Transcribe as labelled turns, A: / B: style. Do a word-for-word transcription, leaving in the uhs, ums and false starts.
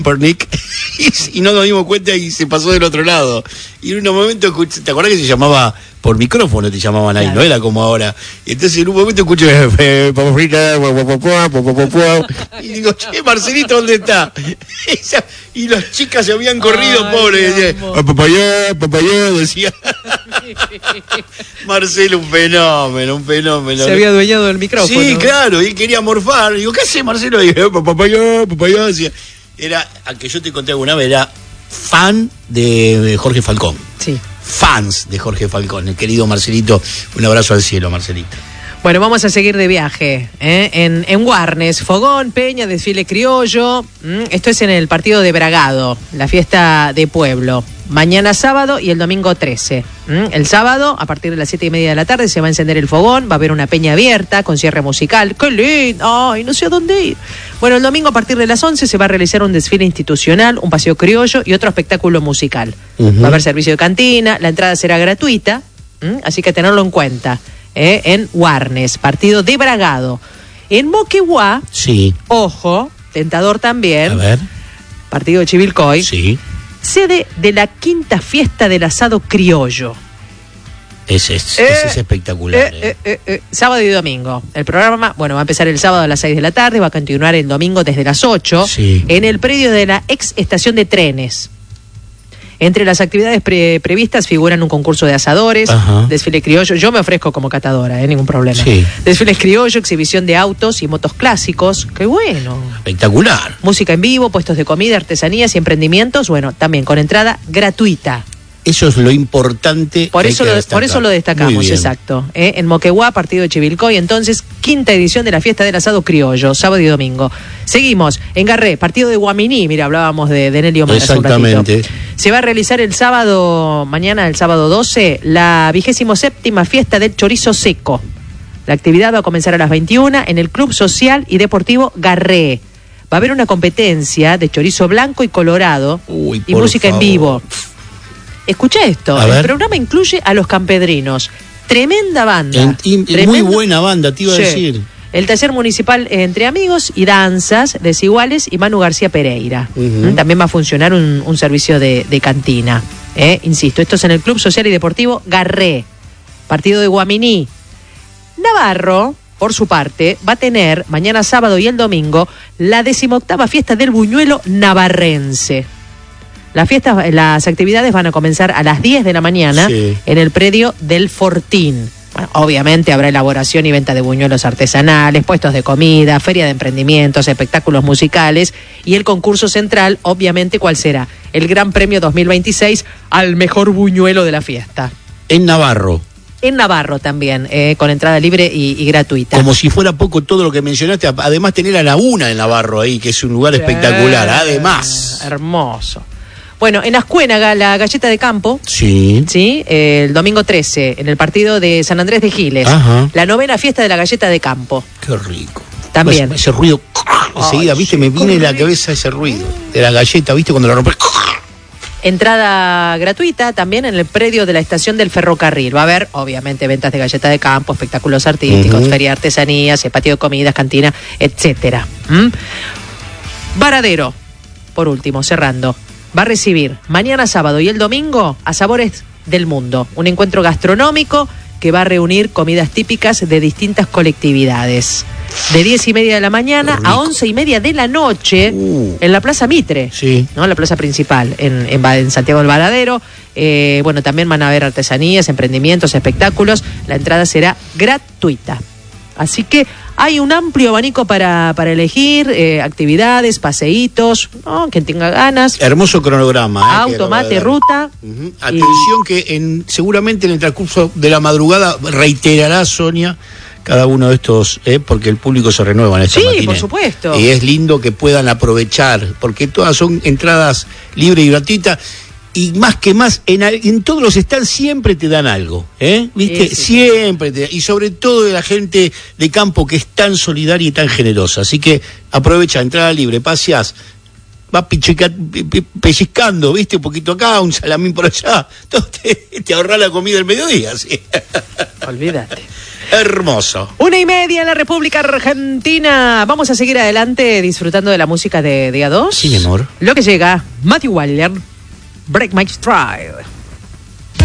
A: Pumpernickel y, y no nos dimos cuenta y se pasó del otro lado. Y en un momento escuché, ¿te acordás que se llamaba por micrófono? Te llamaban ahí, claro. No era como ahora. Y entonces en un momento escuché y digo, che, Marcelito, ¿dónde está? Y las chicas se habían corrido, ay, pobre. Papayá, papayá, decía. Marcelo, un fenómeno, un fenómeno.
B: Se había adueñado del micrófono.
A: Sí, claro, y él quería morfar. Digo, ¿qué hace Marcelo? Y digo, papayá, papayá, decía. Era, al que yo te conté alguna vez, era fan de Jorge Falcón.
B: Sí.
A: Fans de Jorge Falcón, el querido Marcelito. Un abrazo al cielo, Marcelito.
B: Bueno, vamos a seguir de viaje, ¿eh? en, en Warnes, fogón, peña, desfile criollo. ¿Mm? Esto es en el partido de Bragado, la fiesta de pueblo. Mañana sábado y el domingo trece. ¿Mm? El sábado, a partir de las siete y media de la tarde, se va a encender el fogón, va a haber una peña abierta con cierre musical. ¡Qué lindo! ¡Ay, no sé a dónde ir! Bueno, el domingo a partir de las once se va a realizar un desfile institucional, un paseo criollo y otro espectáculo musical. Uh-huh. Va a haber servicio de cantina, la entrada será gratuita, ¿Mm? así que tenerlo en cuenta. Eh, en Warnes, partido de Bragado. En Moquegua,
A: sí.
B: Ojo, tentador también.
A: A ver.
B: Partido de Chivilcoy.
A: Sí.
B: Sede de la quinta fiesta del asado criollo.
A: Ese es,
B: eh,
A: ese es espectacular.
B: Eh, eh. Eh, eh, sábado y domingo. El programa, bueno, va a empezar el sábado a las seis de la tarde, va a continuar el domingo desde las ocho.
A: Sí.
B: En el predio de la ex estación de trenes. Entre las actividades pre- previstas figuran un concurso de asadores, ajá, desfile criollo, yo me ofrezco como catadora, eh, ningún problema.
A: Sí.
B: Desfiles criollo, exhibición de autos y motos clásicos, qué bueno.
A: Espectacular.
B: Música en vivo, puestos de comida, artesanías y emprendimientos, bueno, también con entrada gratuita.
A: Eso es lo importante.
B: Por eso lo, por eso lo destacamos, exacto. ¿eh? En Moquegua, partido de Chivilcoy, entonces, quinta edición de la fiesta del asado criollo, sábado y domingo. Seguimos, en Garré, partido de Guaminí, mira, hablábamos de, de Nelly Omar.
A: Exactamente.
B: Se va a realizar el sábado, mañana el sábado doce, la vigésimo séptima fiesta del chorizo seco. La actividad va a comenzar a las veintiuna en el Club Social y Deportivo Garré. Va a haber una competencia de chorizo blanco y colorado.
A: Uy,
B: y música
A: favor.
B: en vivo. Escucha esto,
A: a
B: el
A: ver.
B: programa incluye a Los Campedrinos, tremenda banda.
A: En, in,
B: tremenda,
A: muy buena banda, te iba
B: sí,
A: a decir.
B: El taller municipal Entre Amigos y Danzas Desiguales y Manu García Pereira. Uh-huh. También va a funcionar un, un servicio de, de cantina. ¿eh? Insisto, esto es en el Club Social y Deportivo Garré, partido de Guaminí. Navarro, por su parte, va a tener mañana sábado y el domingo la decimoctava fiesta del buñuelo navarrense. Las fiestas, las actividades van a comenzar a las diez de la mañana, sí, en el predio del Fortín. Bueno, obviamente habrá elaboración y venta de buñuelos artesanales, puestos de comida, feria de emprendimientos, espectáculos musicales y el concurso central, obviamente, ¿cuál será? El Gran Premio dos mil veintiséis al mejor buñuelo de la fiesta.
A: En Navarro.
B: En Navarro también, eh, con entrada libre y, y gratuita.
A: Como si fuera poco todo lo que mencionaste, además tener a Laguna en Navarro ahí, que es un lugar espectacular, eh, además.
B: Hermoso. Bueno, en Ascuénaga, la galleta de campo.
A: Sí.
B: Sí, eh, el domingo trece, en el partido de San Andrés de Giles.
A: Ajá.
B: La novena fiesta de la galleta de campo.
A: Qué rico.
B: También.
A: Ese, ese ruido, enseguida, viste, me viene en la cabeza ese ruido de la galleta, viste, cuando la rompes.
B: Entrada gratuita también en el predio de la estación del ferrocarril. Va a haber, obviamente, ventas de galleta de campo, espectáculos artísticos, uh-huh, feria de artesanías, patio de comidas, cantina, etcétera. ¿Mm? Varadero, por último, cerrando. Va a recibir mañana sábado y el domingo a Sabores del Mundo, un encuentro gastronómico que va a reunir comidas típicas de distintas colectividades. De diez y media de la mañana a once y media de la noche uh, en la Plaza Mitre,
A: sí,
B: ¿no? La plaza principal en, en, en Santiago del Varadero. Eh, bueno, también van a haber artesanías, emprendimientos, espectáculos. La entrada será gratuita. Así que hay un amplio abanico para, para elegir, eh, actividades, paseitos, ¿no? Quien tenga ganas.
A: Hermoso cronograma. Eh,
B: Auto, mate, ruta.
A: Uh-huh. Atención y... que en, seguramente en el transcurso de la madrugada reiterará Sonia cada uno de estos, eh, porque el público se renueva en esta
B: Sí,
A: matiné.
B: Por supuesto.
A: Y es lindo que puedan aprovechar, porque todas son entradas libres y gratuitas. Y más que más, en, en todos los stands siempre te dan algo, ¿eh? ¿Viste? Sí, sí, siempre te, y sobre todo de la gente de campo que es tan solidaria y tan generosa. Así que aprovecha, entrada libre, paseás, vas pichica, pe, pe, pellizcando, ¿viste? Un poquito acá, un salamín por allá. Entonces te, te ahorrás la comida del mediodía, ¿sí?
B: Olvídate.
A: Hermoso.
B: Una y media en la República Argentina. Vamos a seguir adelante disfrutando de la música de, de A dos.
A: Sí, mi amor.
B: Lo que llega, Matthew Wilder, Break My Stride.